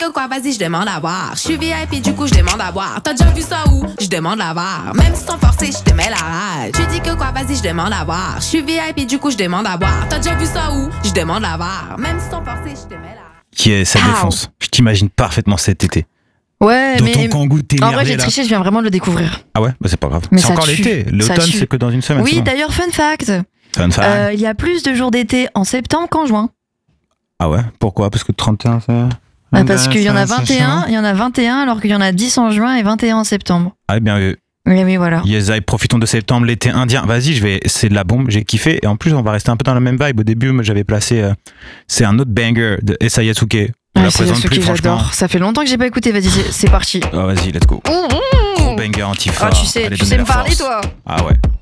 que quoi, vas-y, je demande à voir. Je suis VIP, du coup, je demande à voir. T'as déjà vu ça où? Je demande la voir. Même si sont forcés, je te mets la rage. Tu dis que quoi, vas-y, je demande à voir. Je suis VIP, du coup, je demande à voir. T'as déjà vu ça où? Je demande la voir. Même si sont forcés, je te mets la rage. Ça défonce. Je t'imagine parfaitement cet été. Ouais, Dans mais ton kangou, t'es en vrai, énervé j'ai là. triché, je viens vraiment de le découvrir. Ah ouais, bah c'est pas grave. Mais C'est ça encore tue. l'été. Ça L'automne, tue. c'est que dans une semaine. Oui, c'est bon. d'ailleurs, fun fact. Fun fact. Il y a plus de jours d'été en septembre qu'en juin. Ah ouais, pourquoi? Parce que 31, ça. Parce qu'il y en a 21, il y en a 21 alors qu'il y en a 10 en juin et 21 en septembre. Ah bien vu. Oui, voilà. Yes, allez, profitons de septembre, l'été indien. Vas-y, c'est de la bombe, j'ai kiffé. Et en plus, on va rester un peu dans la même vibe. Au début, moi, j'avais placé. C'est un autre banger de Essa Yasuke. On la présente plus, franchement. J'adore. Ça fait longtemps que j'ai pas écouté. Vas-y, c'est parti. Oh, vas-y, let's go. Gros banger anti-fort. Ah, tu sais me parler, toi. Ah ouais.